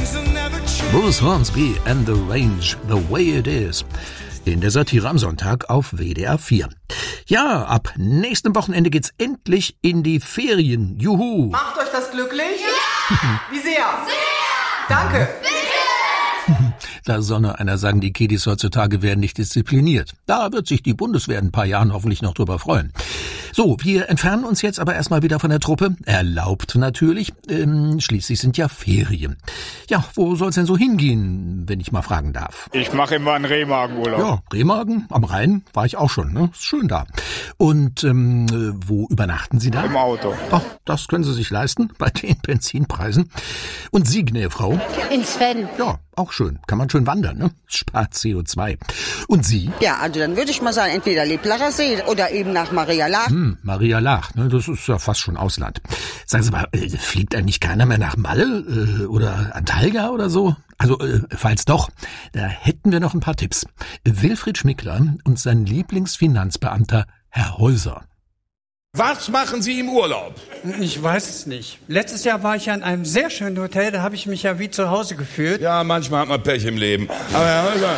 Bruce Hornsby and the Range, The Way It Is. In der Satire am Sonntag auf WDR 4. Ja, ab nächstem Wochenende geht's endlich in die Ferien. Juhu! Macht euch das glücklich? Ja! Wie sehr? Sehr! Danke! Da soll noch einer sagen, die Kiddies heutzutage werden nicht diszipliniert. Da wird sich die Bundeswehr in ein paar Jahren hoffentlich noch drüber freuen. So, wir entfernen uns jetzt aber erstmal wieder von der Truppe. Erlaubt natürlich. Schließlich sind ja Ferien. Ja, wo soll's denn so hingehen, wenn ich mal fragen darf? Ich mache immer einen Remagen-Urlaub. Ja, Remagen am Rhein war ich auch schon, ne? Ist schön da. Und wo übernachten Sie da? Im Auto. Ach, das können Sie sich leisten bei den Benzinpreisen. Und Sie, Gnäfrau? In Sven. Ja, auch schön. Kann man schön wandern, ne? Spart CO2. Und Sie? Ja, also dann würde ich mal sagen, entweder Leblacher See oder eben nach Maria Laach. Maria Laach, ne? Das ist ja fast schon Ausland. Sagen Sie mal, fliegt eigentlich keiner mehr nach Malle oder Antalya oder so? Also, falls doch, da hätten wir noch ein paar Tipps. Wilfried Schmickler und sein Lieblingsfinanzbeamter Herr Häuser. Was machen Sie im Urlaub? Ich weiß es nicht. Letztes Jahr war ich ja in einem sehr schönen Hotel, da habe ich mich ja wie zu Hause gefühlt. Ja, manchmal hat man Pech im Leben. Aber Herr Häuser,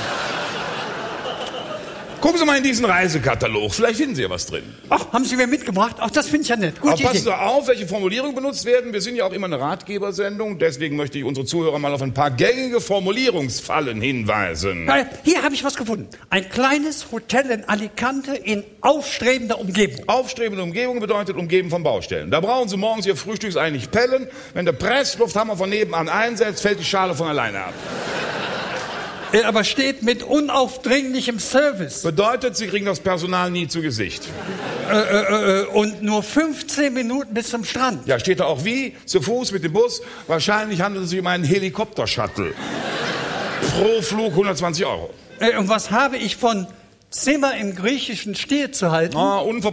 gucken Sie mal in diesen Reisekatalog. Vielleicht finden Sie ja was drin. Ach, haben Sie mir mitgebracht? Ach, das finde ich ja nett. Gute Aber passen Idee. Sie auf, welche Formulierungen benutzt werden. Wir sind ja auch immer eine Ratgebersendung. Deswegen möchte ich unsere Zuhörer mal auf ein paar gängige Formulierungsfallen hinweisen. Hier habe ich was gefunden. Ein kleines Hotel in Alicante in aufstrebender Umgebung. Aufstrebende Umgebung bedeutet umgeben von Baustellen. Da brauchen Sie morgens Ihr Frühstücksei nicht pellen. Wenn der Presslufthammer von nebenan einsetzt, fällt die Schale von alleine ab. Aber steht mit unaufdringlichem Service. Bedeutet, Sie kriegen das Personal nie zu Gesicht. Und nur 15 Minuten bis zum Strand. Ja, steht da auch wie? Zu Fuß mit dem Bus? Wahrscheinlich handelt es sich um einen Helikopter-Shuttle. Pro Flug 120 €. Und was habe ich von Zimmer im griechischen Stil zu halten? Unverpackt